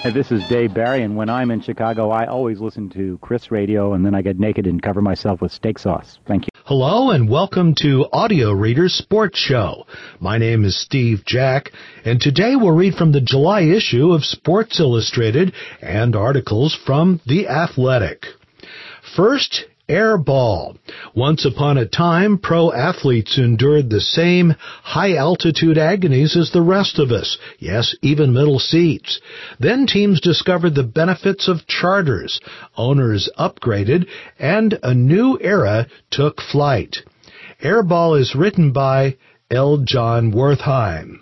Hey, this is Dave Barry, and when I'm in Chicago, I always listen to Chris Radio, and then I get naked and cover myself with steak sauce. Thank you. Hello, and welcome to Audio Reader's Sports Show. My name is Steve Jack, and today we'll read from the July issue of Sports Illustrated and articles from The Athletic. First, air ball. Once upon a time, pro athletes endured the same high-altitude agonies as the rest of us. Yes, even middle seats. Then teams discovered the benefits of charters. Owners upgraded, and a new era took flight. Air ball is written by L. John Wertheim.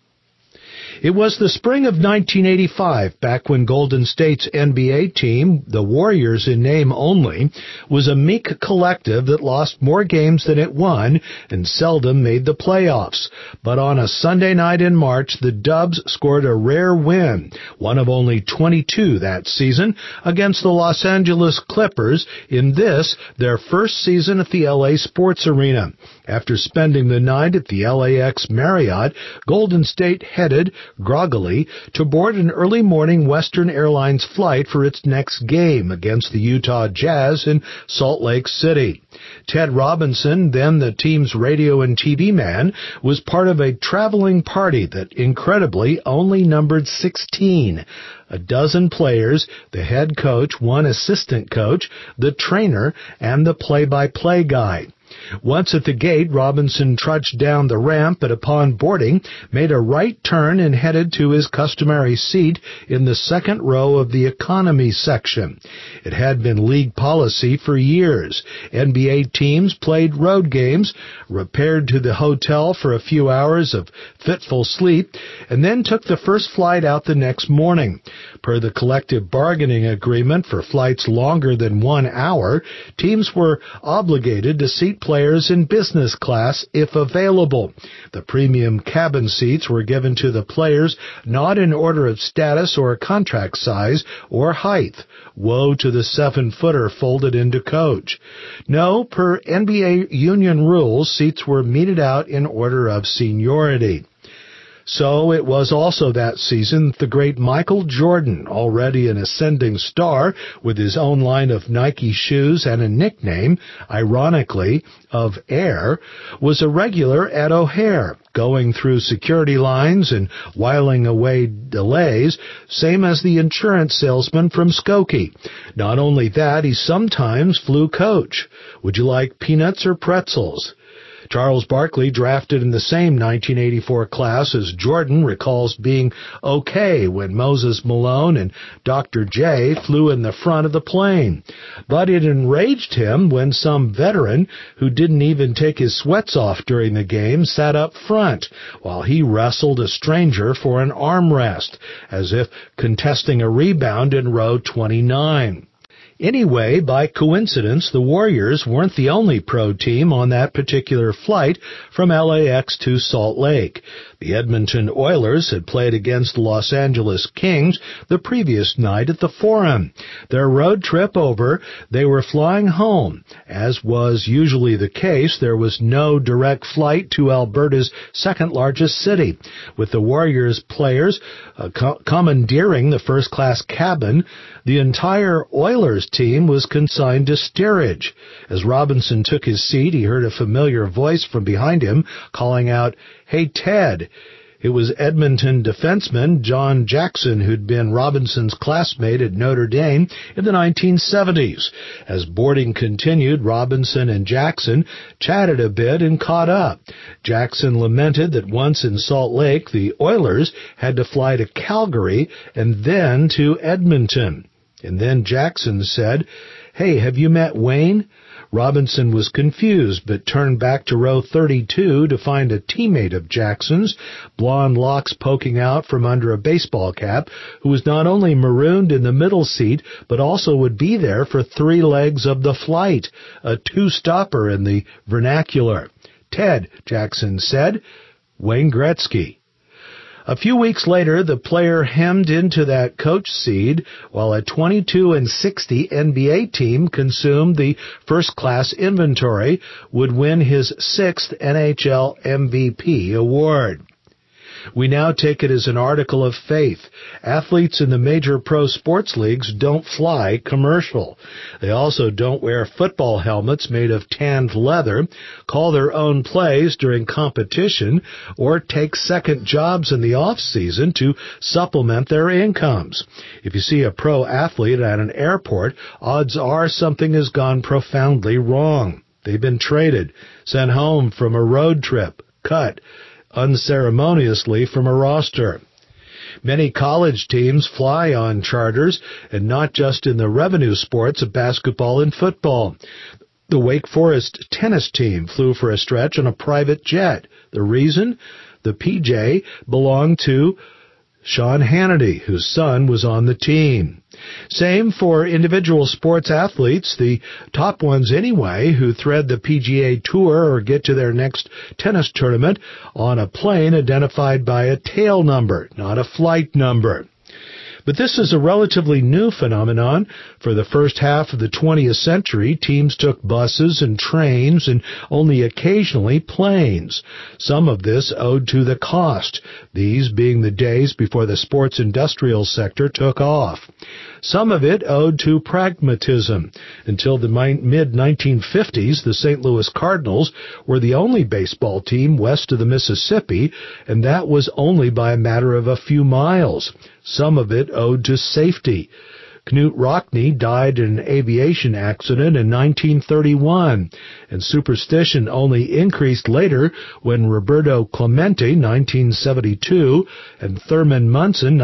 It was the spring of 1985, back when Golden State's NBA team, the Warriors in name only, was a meek collective that lost more games than it won and seldom made the playoffs. But on a Sunday night in March, the Dubs scored a rare win, one of only 22 that season, against the Los Angeles Clippers in this, their first season at the LA Sports Arena. After spending the night at the LAX Marriott, Golden State headed, groggily, to board an early morning Western Airlines flight for its next game against the Utah Jazz in Salt Lake City. Ted Robinson, then the team's radio and TV man, was part of a traveling party that incredibly only numbered 16. A dozen players, the head coach, one assistant coach, the trainer, and the play-by-play guy. Once at the gate, Robinson trudged down the ramp, but upon boarding, made a right turn and headed to his customary seat in the second row of the economy section. It had been league policy for years. NBA teams played road games, repaired to the hotel for a few hours of fitful sleep, and then took the first flight out the next morning. Per the collective bargaining agreement for flights longer than 1 hour, teams were obligated to seat players in business class if available. The premium cabin seats were given to the players not in order of status or contract size or height. Woe to the 7-footer folded into coach. No, per NBA union rules, seats were meted out in order of seniority. So it was also that season the great Michael Jordan, already an ascending star with his own line of Nike shoes and a nickname, ironically, of Air, was a regular at O'Hare, going through security lines and whiling away delays, same as the insurance salesman from Skokie. Not only that, he sometimes flew coach. Would you like peanuts or pretzels? Charles Barkley, drafted in the same 1984 class as Jordan, recalls being okay when Moses Malone and Dr. J flew in the front of the plane. But it enraged him when some veteran, who didn't even take his sweats off during the game, sat up front, while he wrestled a stranger for an armrest, as if contesting a rebound in row 29. Anyway, by coincidence, the Warriors weren't the only pro team on that particular flight from LAX to Salt Lake. The Edmonton Oilers had played against the Los Angeles Kings the previous night at the Forum. Their road trip over, they were flying home. As was usually the case, there was no direct flight to Alberta's second-largest city. With the Warriors players commandeering the first-class cabin, the entire Oilers team was consigned to steerage. As Robinson took his seat, he heard a familiar voice from behind him calling out, "Hey, Ted." It was Edmonton defenseman John Jackson, who'd been Robinson's classmate at Notre Dame in the 1970s. As boarding continued, Robinson and Jackson chatted a bit and caught up. Jackson lamented that once in Salt Lake, the Oilers had to fly to Calgary and then to Edmonton. And then Jackson said, "Hey, have you met Wayne?" Robinson was confused, but turned back to row 32 to find a teammate of Jackson's, blonde locks poking out from under a baseball cap, who was not only marooned in the middle seat, but also would be there for 3 legs of the flight, a 2-stopper in the vernacular. "Ted," Jackson said. "Wayne Gretzky." A few weeks later, the player hemmed into that coach seed, while a 22-60 NBA team consumed the first-class inventory, would win his 6th NHL MVP award. We now take it as an article of faith. Athletes in the major pro sports leagues don't fly commercial. They also don't wear football helmets made of tanned leather, call their own plays during competition, or take second jobs in the off-season to supplement their incomes. If you see a pro athlete at an airport, odds are something has gone profoundly wrong. They've been traded, sent home from a road trip, cut unceremoniously from a roster. Many college teams fly on charters, and not just in the revenue sports of basketball and football. The Wake Forest tennis team flew for a stretch on a private jet. The reason? The PJ belonged to Sean Hannity, whose son was on the team. Same for individual sports athletes, the top ones anyway, who thread the PGA Tour or get to their next tennis tournament on a plane identified by a tail number, not a flight number. But this is a relatively new phenomenon. For the first half of the 20th century, teams took buses and trains and only occasionally planes. Some of this owed to the cost, these being the days before the sports industrial sector took off. Some of it owed to pragmatism. Until the mid-1950s, the St. Louis Cardinals were the only baseball team west of the Mississippi, and that was only by a matter of a few miles. Some of it owed to safety. Knute Rockne died in an aviation accident in 1931, and superstition only increased later when Roberto Clemente, 1972, and Thurman Munson,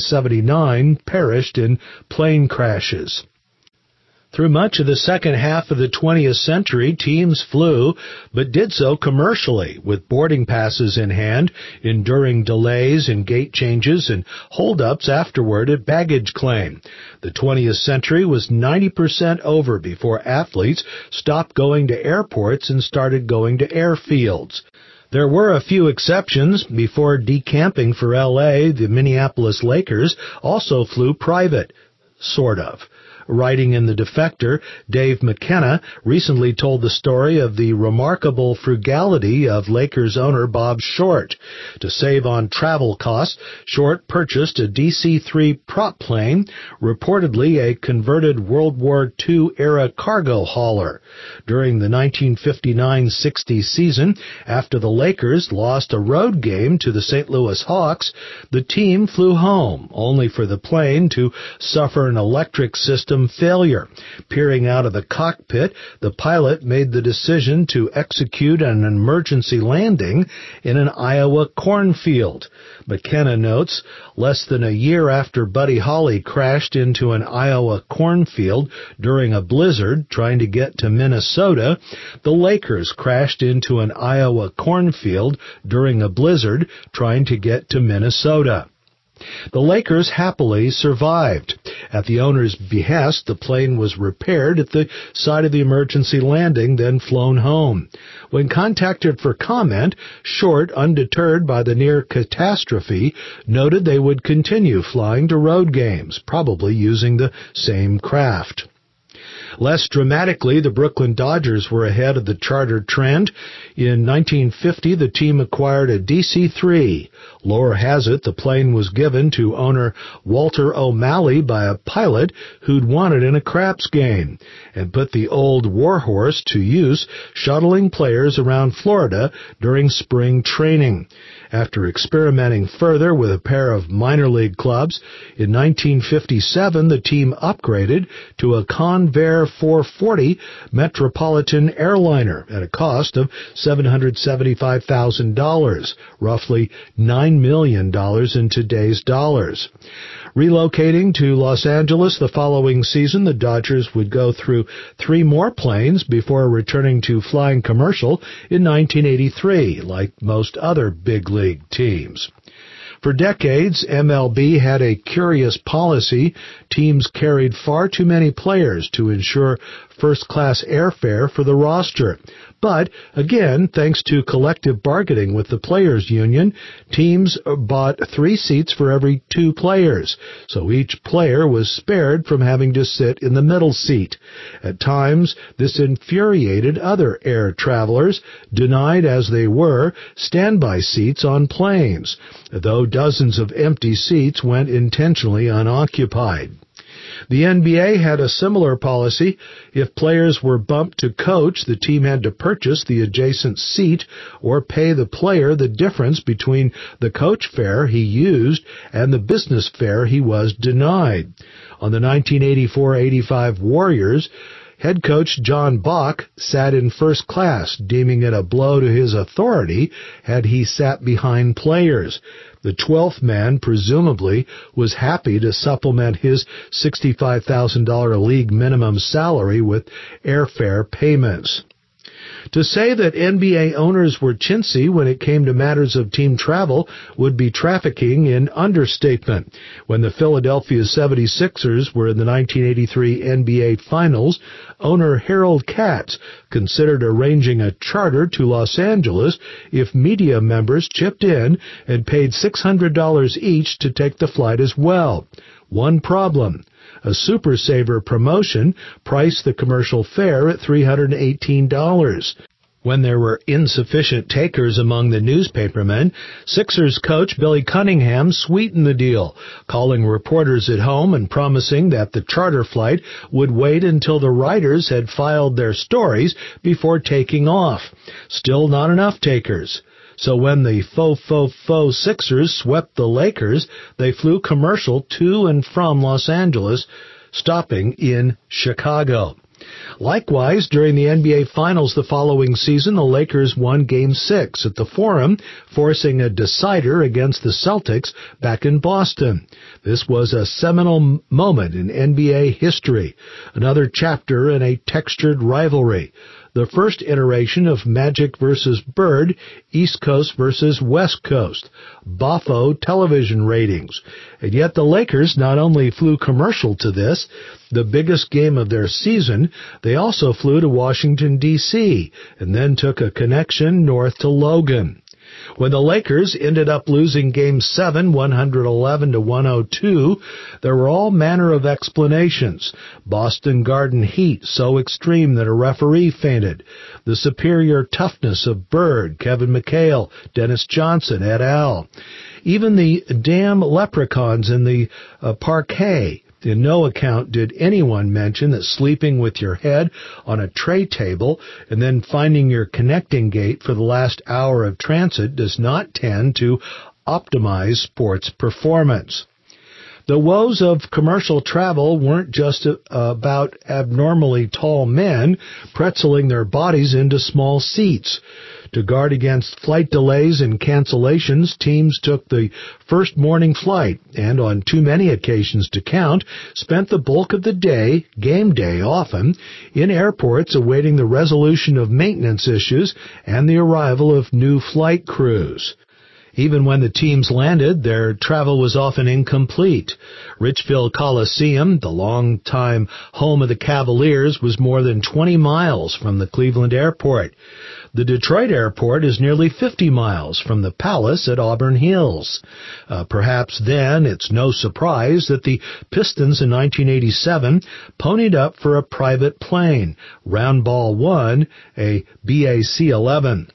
1979, perished in plane crashes. Through much of the second half of the 20th century, teams flew, but did so commercially, with boarding passes in hand, enduring delays and gate changes and holdups afterward at baggage claim. The 20th century was 90% over before athletes stopped going to airports and started going to airfields. There were a few exceptions. Before decamping for L.A., the Minneapolis Lakers also flew private, sort of. Writing in The Defector, Dave McKenna recently told the story of the remarkable frugality of Lakers owner Bob Short. To save on travel costs, Short purchased a DC-3 prop plane, reportedly a converted World War II-era cargo hauler. During the 1959-60 season, after the Lakers lost a road game to the St. Louis Hawks, the team flew home, only for the plane to suffer an electric system failure. Peering out of the cockpit, the pilot made the decision to execute an emergency landing in an Iowa cornfield. McKenna notes, less than a year after Buddy Holly crashed into an Iowa cornfield during a blizzard trying to get to Minnesota, the Lakers crashed into an Iowa cornfield during a blizzard trying to get to Minnesota. The Lakers happily survived. At the owner's behest, the plane was repaired at the site of the emergency landing, then flown home. When contacted for comment, Short, undeterred by the near catastrophe, noted they would continue flying to road games, probably using the same craft. Less dramatically, the Brooklyn Dodgers were ahead of the charter trend. In 1950, the team acquired a DC-3. Lore has it the plane was given to owner Walter O'Malley by a pilot who'd won it in a craps game, and put the old warhorse to use shuttling players around Florida during spring training. After experimenting further with a pair of minor league clubs, in 1957 the team upgraded to a Convair 440 Metropolitan airliner at a cost of $775,000, roughly $9 million in today's dollars. Relocating to Los Angeles the following season, the Dodgers would go through 3 more planes before returning to flying commercial in 1983, like most other big league teams. For decades, MLB had a curious policy. Teams carried far too many players to ensure first-class airfare for the roster. But, again, thanks to collective bargaining with the players' union, teams bought 3 seats for every 2 players, so each player was spared from having to sit in the middle seat. At times, this infuriated other air travelers, denied as they were standby seats on planes, though dozens of empty seats went intentionally unoccupied. The NBA had a similar policy. If players were bumped to coach, the team had to purchase the adjacent seat or pay the player the difference between the coach fare he used and the business fare he was denied. On the 1984-85 Warriors, head coach John Bach sat in first class, deeming it a blow to his authority had he sat behind players. The 12th man, presumably, was happy to supplement his $65,000 league minimum salary with airfare payments. To say that NBA owners were chintzy when it came to matters of team travel would be trafficking in understatement. When the Philadelphia 76ers were in the 1983 NBA Finals, owner Harold Katz considered arranging a charter to Los Angeles if media members chipped in and paid $600 each to take the flight as well. One problem. A Super Saver promotion priced the commercial fare at $318. When there were insufficient takers among the newspapermen, Sixers coach Billy Cunningham sweetened the deal, calling reporters at home and promising that the charter flight would wait until the writers had filed their stories before taking off. Still not enough takers. So when the faux Sixers swept the Lakers, they flew commercial to and from Los Angeles, stopping in Chicago. Likewise, during the NBA Finals the following season, the Lakers won Game 6 at the Forum, forcing a decider against the Celtics back in Boston. This was a seminal moment in NBA history, another chapter in a textured rivalry. The first iteration of Magic versus Bird, East Coast versus West Coast, Boffo television ratings. And yet the Lakers not only flew commercial to this, the biggest game of their season, they also flew to Washington, D.C., and then took a connection north to Logan. When the Lakers ended up losing Game 7, 111-102, there were all manner of explanations. Boston Garden heat so extreme that a referee fainted. The superior toughness of Bird, Kevin McHale, Dennis Johnson, et al. Even the damn leprechauns in the parquet. In no account did anyone mention that sleeping with your head on a tray table and then finding your connecting gate for the last hour of transit does not tend to optimize sports performance. The woes of commercial travel weren't just about abnormally tall men pretzeling their bodies into small seats. To guard against flight delays and cancellations, teams took the first morning flight and, on too many occasions to count, spent the bulk of the day, game day often, in airports awaiting the resolution of maintenance issues and the arrival of new flight crews. Even when the teams landed, their travel was often incomplete. Richfield Coliseum, the long-time home of the Cavaliers, was more than 20 miles from the Cleveland airport. The Detroit airport is nearly 50 miles from the Palace at Auburn Hills. Perhaps then it's no surprise that the Pistons in 1987 ponied up for a private plane, Roundball 1, a BAC-11.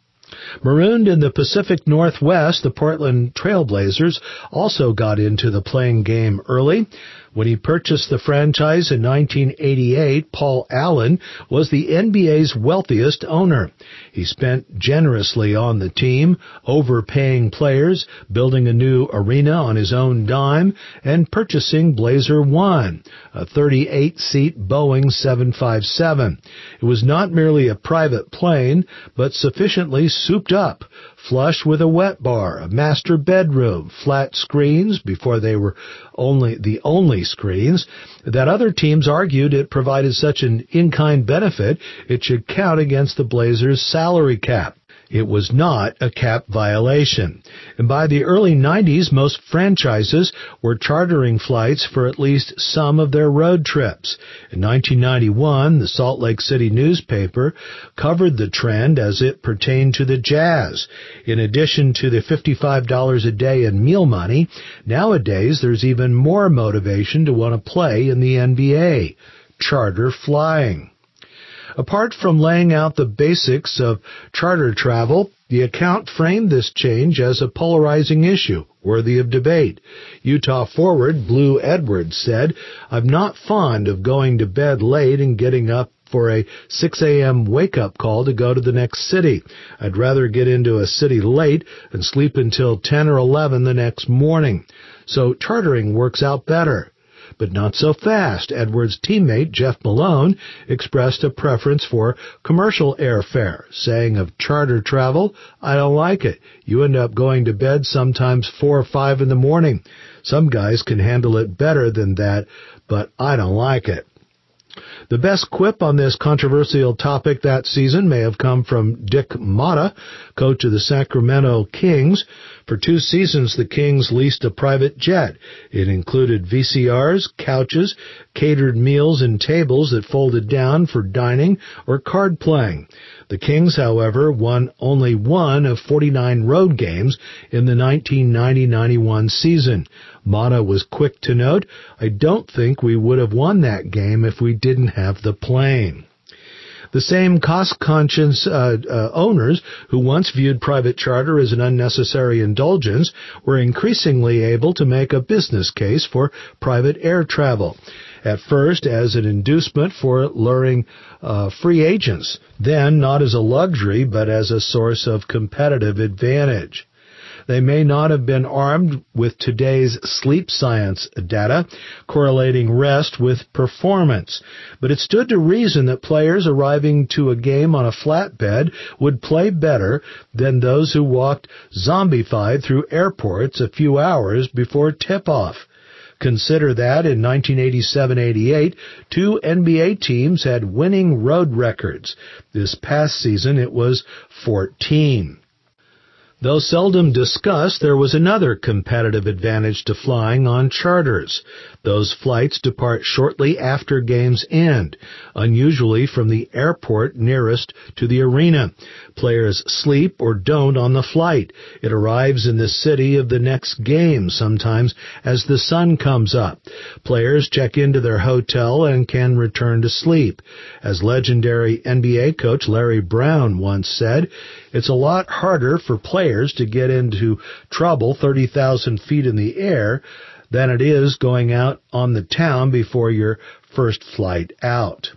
Marooned in the Pacific Northwest, the Portland Trail Blazers also got into the playing game early. When he purchased the franchise in 1988, Paul Allen was the NBA's wealthiest owner. He spent generously on the team, overpaying players, building a new arena on his own dime, and purchasing Blazer One, a 38-seat Boeing 757. It was not merely a private plane, but sufficiently souped up, flush with a wet bar, a master bedroom, flat screens before they were the only screens, that other teams argued it provided such an in-kind benefit it should count against the Blazers' salary cap. It was not a cap violation. And by the early 90s, most franchises were chartering flights for at least some of their road trips. In 1991, the Salt Lake City newspaper covered the trend as it pertained to the Jazz. In addition to the $55 a day in meal money, nowadays there's even more motivation to want to play in the NBA: charter flying. Apart from laying out the basics of charter travel, the account framed this change as a polarizing issue worthy of debate. Utah forward Blue Edwards said, "I'm not fond of going to bed late and getting up for a 6 a.m. wake-up call to go to the next city. I'd rather get into a city late and sleep until 10 or 11 the next morning. So chartering works out better." But not so fast. Edwards' teammate, Jeff Malone, expressed a preference for commercial airfare, saying of charter travel, "I don't like it. You end up going to bed sometimes 4 or 5 in the morning. Some guys can handle it better than that, but I don't like it." The best quip on this controversial topic that season may have come from Dick Motta, coach of the Sacramento Kings. For 2 seasons, the Kings leased a private jet. It included VCRs, couches, catered meals, and tables that folded down for dining or card playing. The Kings, however, won only one of 49 road games in the 1990-91 season. Motta was quick to note, "I don't think we would have won that game if we didn't have the plane." The same cost-conscious owners who once viewed private charter as an unnecessary indulgence were increasingly able to make a business case for private air travel. At first as an inducement for luring free agents, then not as a luxury but as a source of competitive advantage. They may not have been armed with today's sleep science data correlating rest with performance, but it stood to reason that players arriving to a game on a flatbed would play better than those who walked zombified through airports a few hours before tip-off. Consider that in 1987-88, 2 NBA teams had winning road records. This past season it was 14. Though seldom discussed, there was another competitive advantage to flying on charters. Those flights depart shortly after games end, unusually from the airport nearest to the arena. Players sleep or don't on the flight. It arrives in the city of the next game, sometimes as the sun comes up. Players check into their hotel and can return to sleep. As legendary NBA coach Larry Brown once said, "It's a lot harder for players to get into trouble 30,000 feet in the air than it is going out on the town before your first flight out."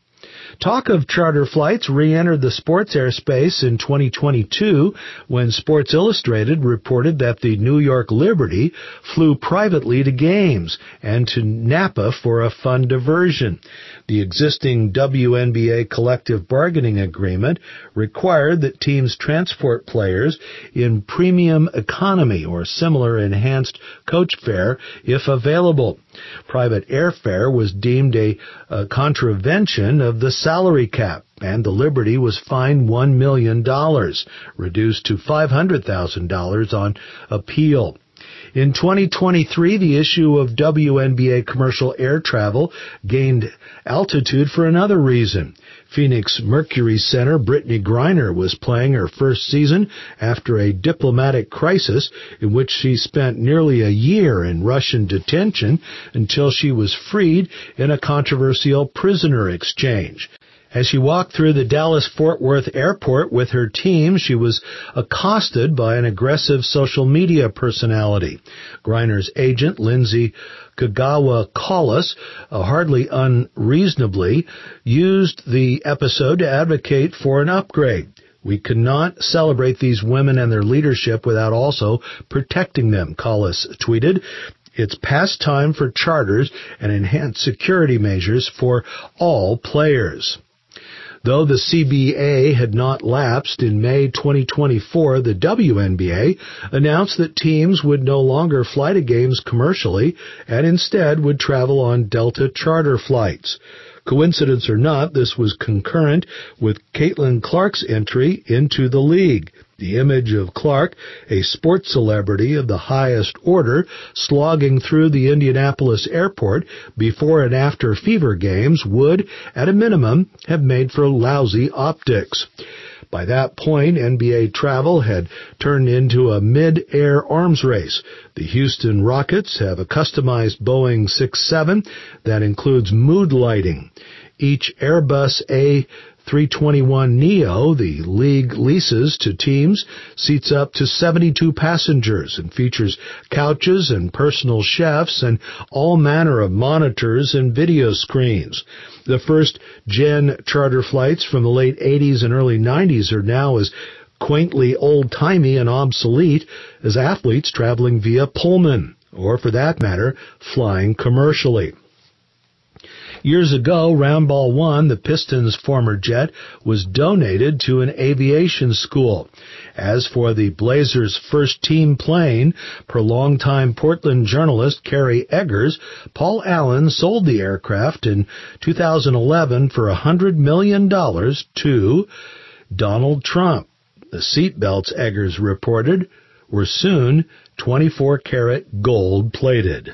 Talk of charter flights re-entered the sports airspace in 2022 when Sports Illustrated reported that the New York Liberty flew privately to games and to Napa for a fun diversion. The existing WNBA collective bargaining agreement required that teams transport players in premium economy or similar enhanced coach fare if available. Private airfare was deemed a contravention of the salary cap, and the Liberty was fined $1 million, reduced to $500,000 on appeal. In 2023, the issue of WNBA commercial air travel gained altitude for another reason. Phoenix Mercury center Brittney Griner was playing her first season after a diplomatic crisis in which she spent nearly a year in Russian detention until she was freed in a controversial prisoner exchange. As she walked through the Dallas-Fort Worth airport with her team, she was accosted by an aggressive social media personality. Griner's agent, Lindsay Kagawa-Collis, hardly unreasonably, used the episode to advocate for an upgrade. "We cannot celebrate these women and their leadership without also protecting them," Collis tweeted. "It's past time for charters and enhanced security measures for all players." Though the CBA had not lapsed, in May 2024, the WNBA announced that teams would no longer fly to games commercially and instead would travel on Delta charter flights. Coincidence or not, this was concurrent with Caitlin Clark's entry into the league. The image of Clark, a sports celebrity of the highest order, slogging through the Indianapolis airport before and after Fever games would, at a minimum, have made for lousy optics. By that point, NBA travel had turned into a mid-air arms race. The Houston Rockets have a customized Boeing 6-7 that includes mood lighting. Each Airbus A321neo the league leases to teams seats up to 72 passengers and features couches and personal chefs and all manner of monitors and video screens. The first-gen charter flights from the late 80s and early 90s are now as quaintly old-timey and obsolete as athletes traveling via Pullman, or for that matter, flying commercially. Years ago, Roundball 1, the Pistons' former jet, was donated to an aviation school. As for the Blazers' first-team plane, per longtime Portland journalist Kerry Eggers, Paul Allen sold the aircraft in 2011 for $100 million to Donald Trump. The seatbelts, Eggers reported, were soon 24-karat gold-plated.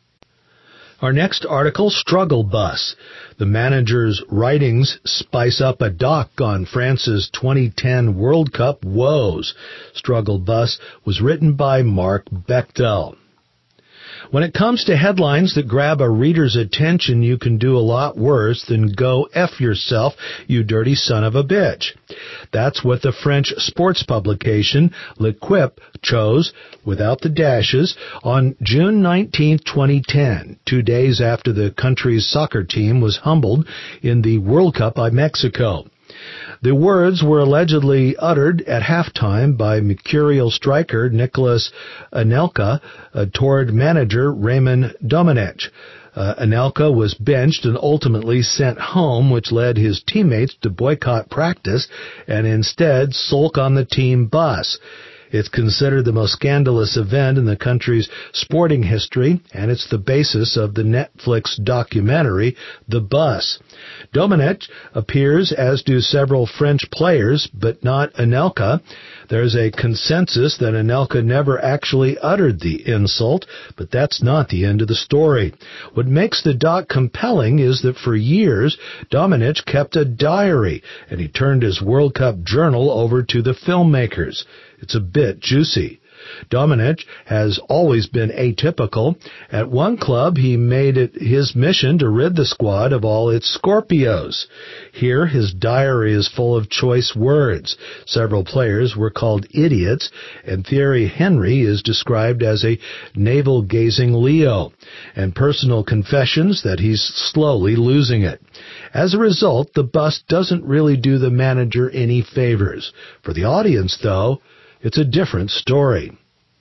Our next article, Struggle Bus. The manager's writings spice up a doc on France's 2010 World Cup woes. Struggle Bus was written by Mark Bechtel. When it comes to headlines that grab a reader's attention, you can do a lot worse than go F yourself, you dirty son of a bitch. That's what the French sports publication L'Equipe chose, without the dashes, on June 19, 2010, 2 days after the country's soccer team was humbled in the World Cup by Mexico. The words were allegedly uttered at halftime by mercurial striker Nicolas Anelka toward manager Raymond Domenech. Anelka was benched and ultimately sent home, which led his teammates to boycott practice and instead sulk on the team bus. It's considered the most scandalous event in the country's sporting history, and it's the basis of the Netflix documentary, The Bus. Domenech appears, as do several French players, but not Anelka. There's a consensus that Anelka never actually uttered the insult, but that's not the end of the story. What makes the doc compelling is that for years, Domenech kept a diary, and he turned his World Cup journal over to the filmmakers. It's a bit juicy. Domenech has always been atypical. At one club, he made it his mission to rid the squad of all its Scorpios. Here, his diary is full of choice words. Several players were called idiots, and Thierry Henry is described as a navel-gazing Leo, and personal confessions that he's slowly losing it. As a result, the bus doesn't really do the manager any favors. For the audience, though, it's a different story.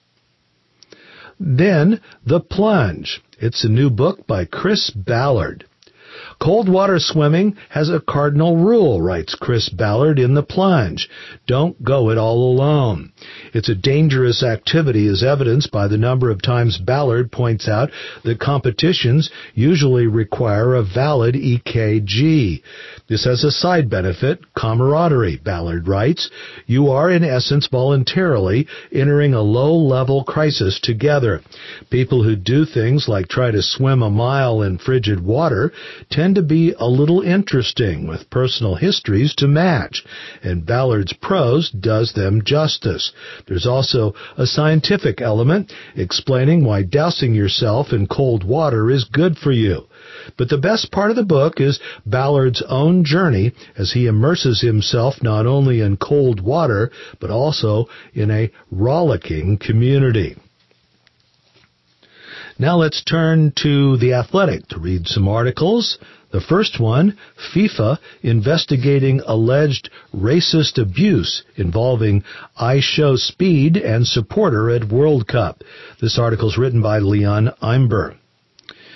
Then, The Plunge. It's a new book by Chris Ballard. Cold water swimming has a cardinal rule, writes Chris Ballard in The Plunge. Don't go it all alone. It's a dangerous activity as evidenced by the number of times Ballard points out that competitions usually require a valid EKG. This has a side benefit, camaraderie, Ballard writes. You are, in essence, voluntarily entering a low-level crisis together. People who do things like try to swim a mile in frigid water tend to be a little interesting, with personal histories to match, and Ballard's prose does them justice. There's also a scientific element explaining why dousing yourself in cold water is good for you. But the best part of the book is Ballard's own journey as he immerses himself not only in cold water, but also in a rollicking community. Now let's turn to The Athletic to read some articles. The first one, FIFA investigating alleged racist abuse involving I Show Speed and supporter at World Cup. This article is written by Leon Imber.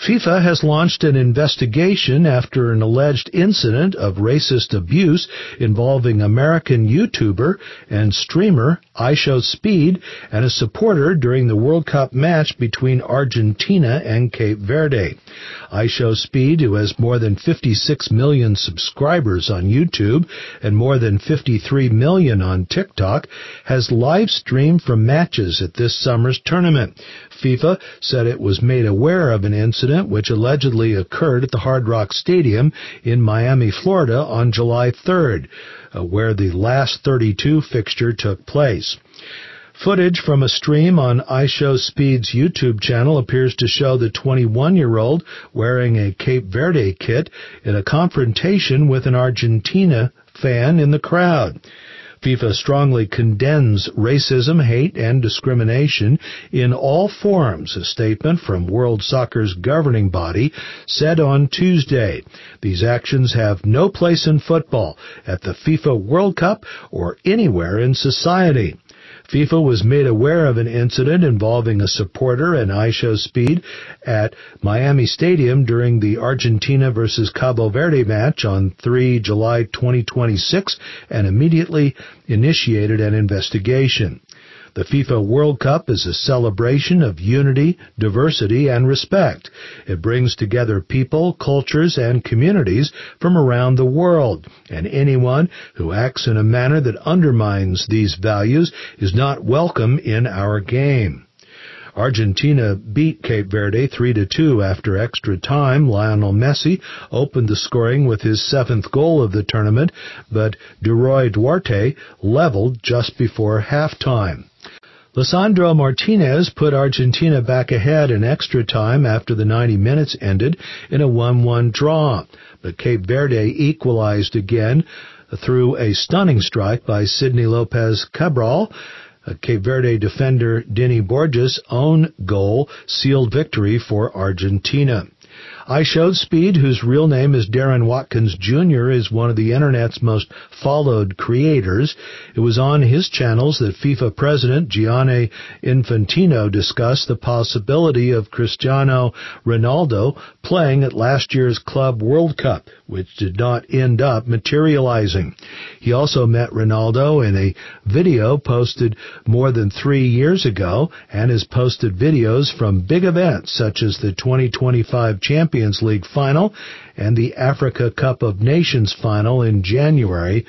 FIFA has launched an investigation after an alleged incident of racist abuse involving American YouTuber and streamer iShowSpeed and a supporter during the World Cup match between Argentina and Cape Verde. iShowSpeed, who has more than 56 million subscribers on YouTube and more than 53 million on TikTok, has live streamed from matches at this summer's tournament. FIFA said it was made aware of an incident which allegedly occurred at the Hard Rock Stadium in Miami, Florida on July 3rd, where the last 32 fixture took place. Footage from a stream on iShowSpeed's YouTube channel appears to show the 21-year-old wearing a Cape Verde kit in a confrontation with an Argentina fan in the crowd. FIFA strongly condemns racism, hate, and discrimination in all forms, a statement from World Soccer's governing body said on Tuesday. These actions have no place in football, at the FIFA World Cup, or anywhere in society. FIFA was made aware of an incident involving a supporter and iShowSpeed at Miami Stadium during the Argentina versus Cabo Verde match on 3 July 2026 and immediately initiated an investigation. The FIFA World Cup is a celebration of unity, diversity, and respect. It brings together people, cultures, and communities from around the world, and anyone who acts in a manner that undermines these values is not welcome in our game. Argentina beat Cape Verde 3-2 after extra time. Lionel Messi opened the scoring with his 7th goal of the tournament, but Duroy Duarte leveled just before halftime. Lisandro Martinez put Argentina back ahead in extra time after the 90 minutes ended in a 1-1 draw, but Cape Verde equalized again through a stunning strike by Sidney Lopez Cabral. Cape Verde defender Denny Borges' own goal sealed victory for Argentina. iShowSpeed, whose real name is Darren Watkins Jr., is one of the Internet's most followed creators. It was on his channels that FIFA President Gianni Infantino discussed the possibility of Cristiano Ronaldo playing at last year's Club World Cup, which did not end up materializing. He also met Ronaldo in a video posted more than 3 years ago and has posted videos from big events such as the 2025 Champions League final and the Africa Cup of Nations final in January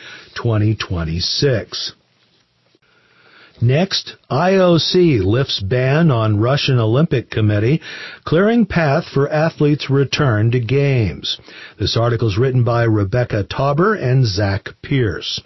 2026. Next, IOC lifts ban on Russian Olympic Committee, clearing path for athletes' return to Games. This article is written by Rebecca Tauber and Zach Pierce.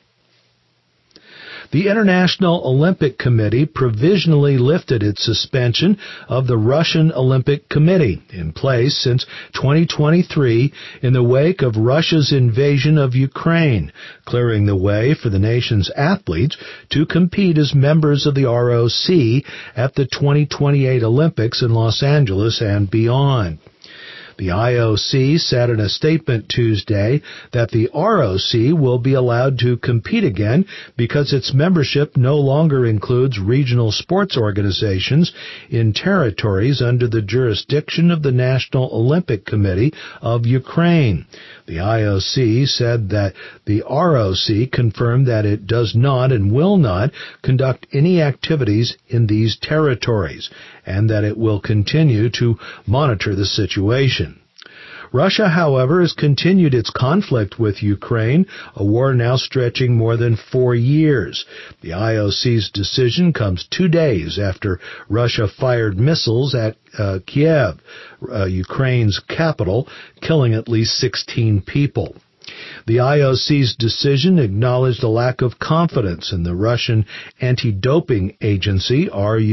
The International Olympic Committee provisionally lifted its suspension of the Russian Olympic Committee, in place since 2023 in the wake of Russia's invasion of Ukraine, clearing the way for the nation's athletes to compete as members of the ROC at the 2028 Olympics in Los Angeles and beyond. The IOC said in a statement Tuesday that the ROC will be allowed to compete again because its membership no longer includes regional sports organizations in territories under the jurisdiction of the National Olympic Committee of Ukraine. The IOC said that the ROC confirmed that it does not and will not conduct any activities in these territories, and that it will continue to monitor the situation. Russia, however, has continued its conflict with Ukraine, a war now stretching more than 4 years. The IOC's decision comes 2 days after Russia fired missiles at Kiev, Ukraine's capital, killing at least 16 people. The IOC's decision acknowledged a lack of confidence in the Russian anti-doping agency,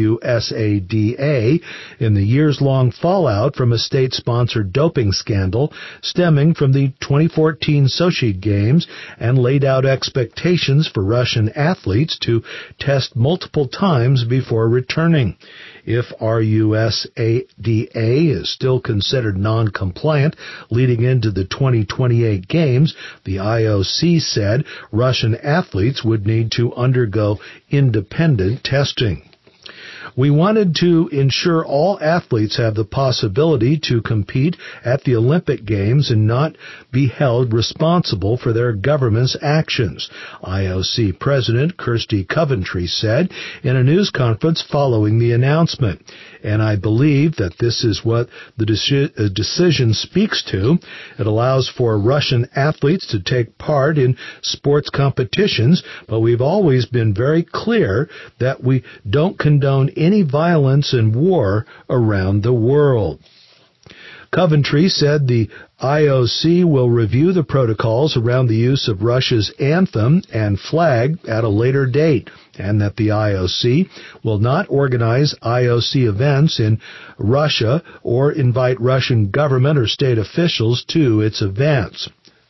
RUSADA, in the years-long fallout from a state-sponsored doping scandal stemming from the 2014 Sochi Games, and laid out expectations for Russian athletes to test multiple times before returning. If RUSADA is still considered non-compliant leading into the 2028 Games, the IOC said Russian athletes would need to undergo independent testing. We wanted to ensure all athletes have the possibility to compete at the Olympic Games and not be held responsible for their government's actions, IOC President Kirsty Coventry said in a news conference following the announcement. And I believe that this is what the decision speaks to. It allows for Russian athletes to take part in sports competitions, but we've always been very clear that we don't condone any violence and war around the world. Coventry said the IOC will review the protocols around the use of Russia's anthem and flag at a later date, and that the IOC will not organize IOC events in Russia or invite Russian government or state officials to its events.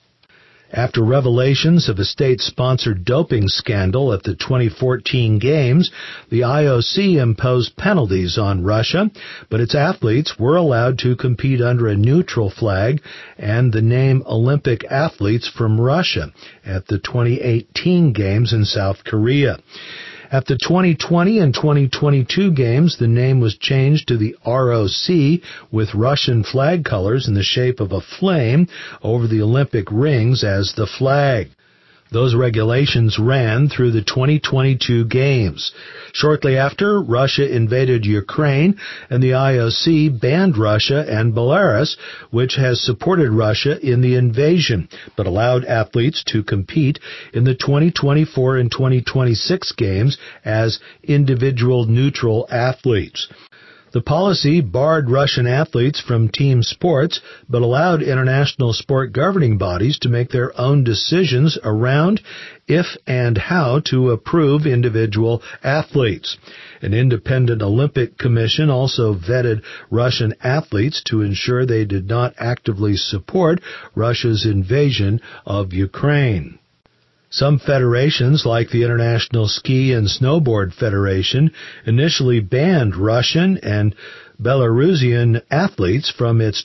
After revelations of a state-sponsored doping scandal at the 2014 Games, the IOC imposed penalties on Russia, but its athletes were allowed to compete under a neutral flag and the name Olympic athletes from Russia at the 2018 Games in South Korea. At the 2020 and 2022 Games, the name was changed to the ROC with Russian flag colors in the shape of a flame over the Olympic rings as the flag. Those regulations ran through the 2022 Games. Shortly after, Russia invaded Ukraine, and the IOC banned Russia and Belarus, which has supported Russia in the invasion, but allowed athletes to compete in the 2024 and 2026 Games as individual neutral athletes. The policy barred Russian athletes from team sports, but allowed international sport governing bodies to make their own decisions around if and how to approve individual athletes. An independent Olympic Commission also vetted Russian athletes to ensure they did not actively support Russia's invasion of Ukraine. Some federations, like the International Ski and Snowboard Federation, initially banned Russian and Belarusian athletes from its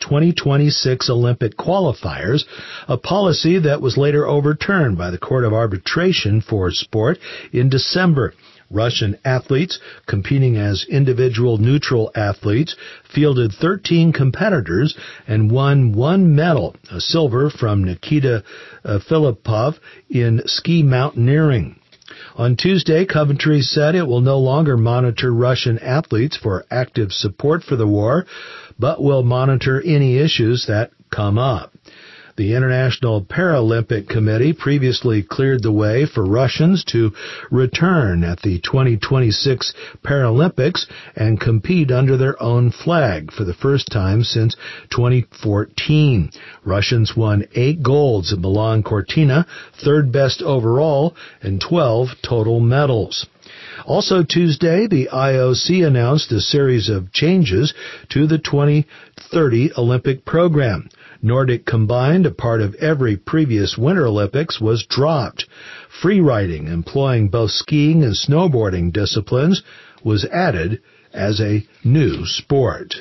2026 Olympic qualifiers, a policy that was later overturned by the Court of Arbitration for Sport in December. Russian athletes, competing as individual neutral athletes, fielded 13 competitors and won 1 medal, a silver from Nikita Filippov in ski mountaineering. On Tuesday, Coventry said it will no longer monitor Russian athletes for active support for the war, but will monitor any issues that come up. The International Paralympic Committee previously cleared the way for Russians to return at the 2026 Paralympics and compete under their own flag for the first time since 2014. Russians won 8 golds in Milan Cortina, third best overall, and 12 total medals. Also Tuesday, the IOC announced a series of changes to the 2030 Olympic program. Nordic Combined, a part of every previous Winter Olympics, was dropped. Freeriding, employing both skiing and snowboarding disciplines, was added as a new sport.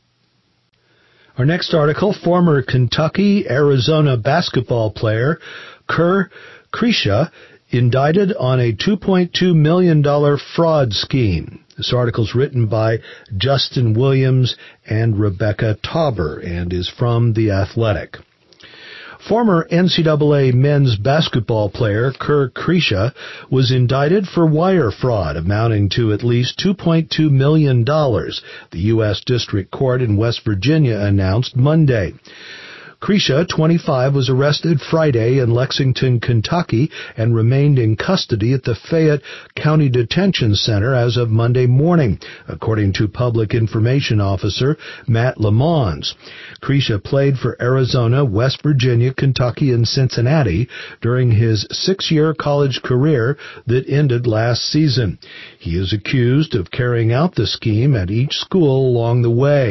Our next article, former Kentucky-Arizona basketball player Kerr Kriisa indicted on a $2.2 million fraud scheme. This article is written by Justin Williams and Rebecca Tauber and is from The Athletic. Former NCAA men's basketball player Kerr Kriisa was indicted for wire fraud amounting to at least $2.2 million, the U.S. District Court in West Virginia announced Monday. Kriisa, 25, was arrested Friday in Lexington, Kentucky, and remained in custody at the Fayette County Detention Center as of Monday morning, according to Public Information Officer Matt Lamons. Kriisa played for Arizona, West Virginia, Kentucky, and Cincinnati during his 6-year college career that ended last season. He is accused of carrying out the scheme at each school along the way.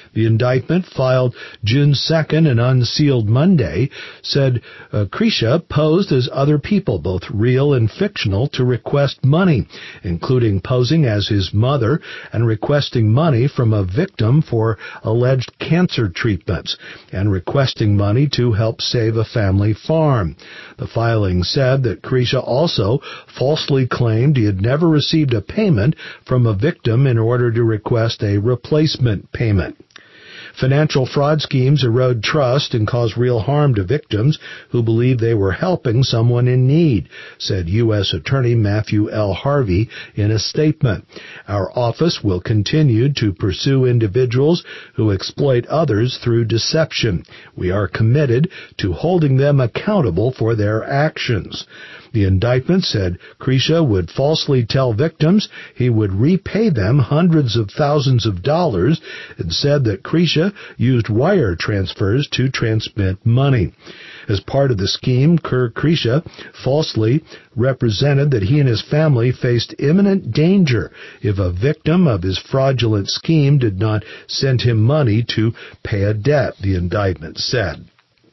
The indictment, filed June 2nd and unsealed Monday, said Krisha posed as other people, both real and fictional, to request money, including posing as his mother and requesting money from a victim for alleged cancer treatments, and requesting money to help save a family farm. The filing said that Krisha also falsely claimed he had never received a payment from a victim in order to request a replacement payment. Financial fraud schemes erode trust and cause real harm to victims who believe they were helping someone in need, said U.S. Attorney Matthew L. Harvey in a statement. Our office will continue to pursue individuals who exploit others through deception. We are committed to holding them accountable for their actions. The indictment said Krisha would falsely tell victims he would repay them hundreds of thousands of dollars, and said that Krisha used wire transfers to transmit money. As part of the scheme, Krisha falsely represented that he and his family faced imminent danger if a victim of his fraudulent scheme did not send him money to pay a debt, the indictment said.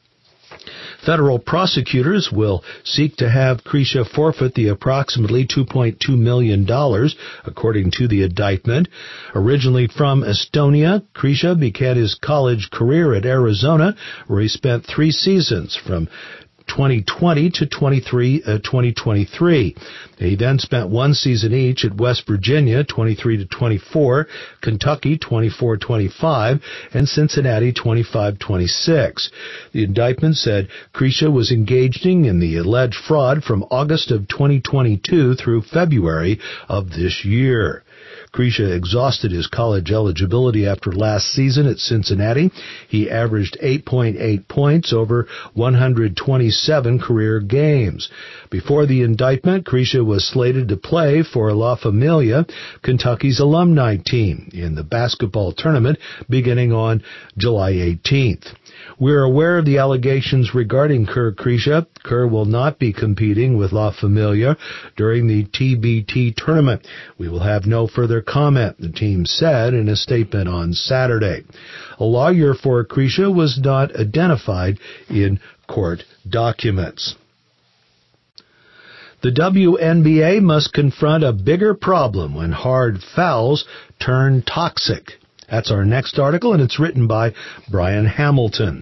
Federal prosecutors will seek to have Krisha forfeit the approximately $2.2 million, according to the indictment. Originally from Estonia, Krisha began his college career at Arizona, where he spent 3 seasons from 2020 to 2023. He then spent 1 season each at West Virginia, 23 to 24, Kentucky, 24-25, and Cincinnati, 25-26. The indictment said Krisha was engaging in the alleged fraud from August of 2022 through February of this year. Krisha exhausted his college eligibility after last season at Cincinnati. He averaged 8.8 points over 127 career games. Before the indictment, Krisha was slated to play for La Familia, Kentucky's alumni team, in the basketball tournament beginning on July 18th. We're aware of the allegations regarding Krisha. Kerr will not be competing with La Familia during the TBT tournament. We will have no further comment, the team said in a statement on Saturday. A lawyer for Krisha was not identified in court documents. The WNBA must confront a bigger problem when hard fouls turn toxic. That's our next article, and it's written by Brian Hamilton.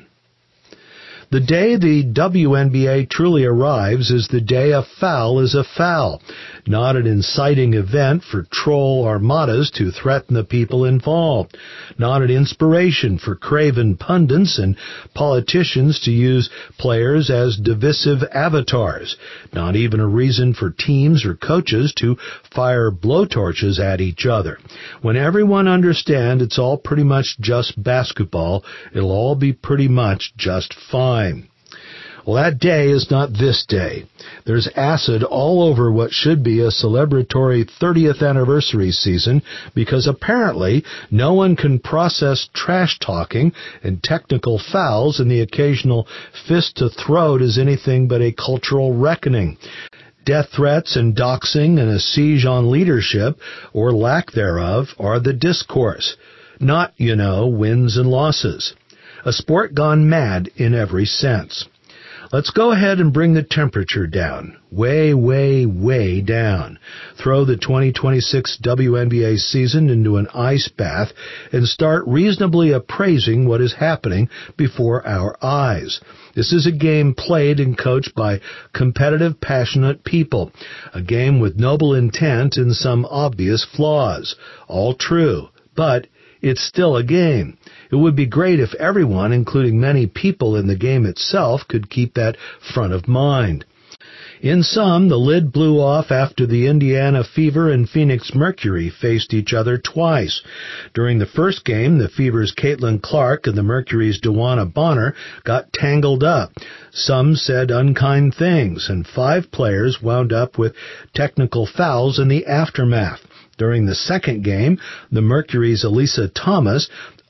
The day the WNBA truly arrives is the day a foul is a foul, not an inciting event for troll armadas to threaten the people involved, not an inspiration for craven pundits and politicians to use players as divisive avatars, not even a reason for teams or coaches to fire blowtorches at each other. When everyone understands it's all pretty much just basketball, it'll all be pretty much just fine. Well, that day is not this day. There's acid all over what should be a celebratory 30th anniversary season because apparently no one can process trash talking and technical fouls, and the occasional fist to throat is anything but a cultural reckoning. Death threats and doxing and a siege on leadership, or lack thereof, are the discourse. Not, wins and losses. A sport gone mad in every sense. Let's go ahead and bring the temperature down. Way, way, way down. Throw the 2026 WNBA season into an ice bath and start reasonably appraising what is happening before our eyes. This is a game played and coached by competitive, passionate people. A game with noble intent and some obvious flaws. All true, but it's still a game. It would be great if everyone, including many people in the game itself, could keep that front of mind. In sum, the lid blew off after the Indiana Fever and Phoenix Mercury faced each other twice. During the first game, the Fever's Caitlin Clark and the Mercury's DeWanna Bonner got tangled up. Some said unkind things, and 5 players wound up with technical fouls in the aftermath. During the second game, the Mercury's Elisa Thomas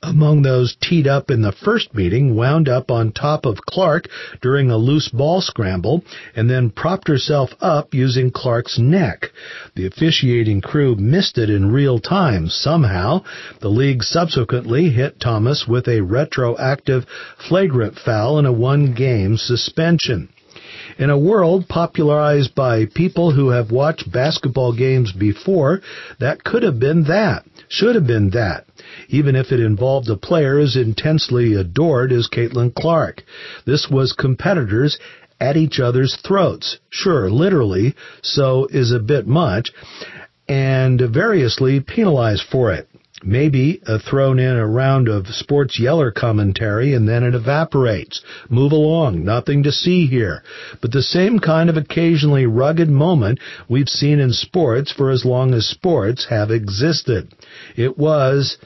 among those teed up in the first meeting, wound up on top of Clark during a loose ball scramble and then propped herself up using Clark's neck. The officiating crew missed it in real time somehow. The league subsequently hit Thomas with a retroactive flagrant foul and a one-game suspension. In a world popularized by people who have watched basketball games before, that could have been that, should have been that, even if it involved a player as intensely adored as Caitlin Clark. This was competitors at each other's throats. Sure, literally, so is a bit much, and variously penalized for it. Maybe thrown in a round of sports yeller commentary and then it evaporates. Move along, nothing to see here. But the same kind of occasionally rugged moment we've seen in sports for as long as sports have existed. It was,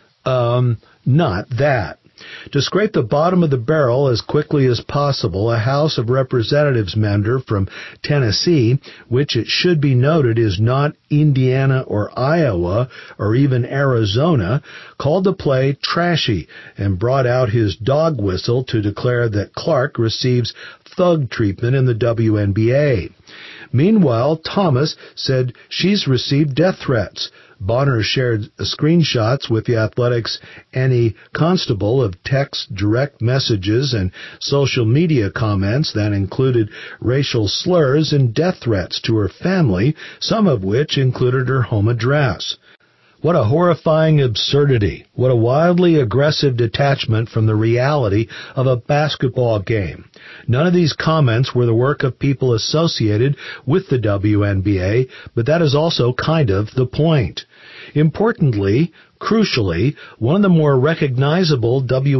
not that. To scrape the bottom of the barrel as quickly as possible, a House of Representatives member from Tennessee, which it should be noted is not Indiana or Iowa or even Arizona, called the play trashy and brought out his dog whistle to declare that Clark receives thug treatment in the WNBA. Meanwhile, Thomas said she's received death threats. Bonner shared screenshots with the Athletics' Annie Constable of text, direct messages, and social media comments that included racial slurs and death threats to her family, some of which included her home address. What a horrifying absurdity. What a wildly aggressive detachment from the reality of a basketball game. None of these comments were the work of people associated with the WNBA, but that is also kind of the point. Importantly, crucially, one of the more recognizable